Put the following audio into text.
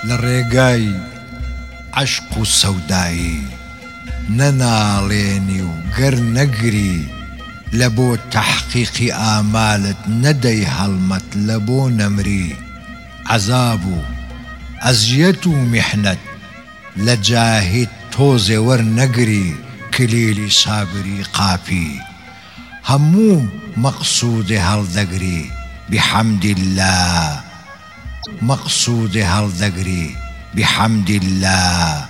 لڕێگای عەشق و سەودایی نەناڵێنی و گەر نەگری لە بۆ تەحقیقی ئامالت نەدەی هەڵمەت لە بۆ نەمری عەزاب و ئەزیەت و میحنەت لە جاهید تۆزێ وەرنەگری کلیلی سابری قاپی هەموو مەقسوودێ هەڵدەگری بحەمدیالله مەقسوودێ هەڵدەگری بحەمدیالله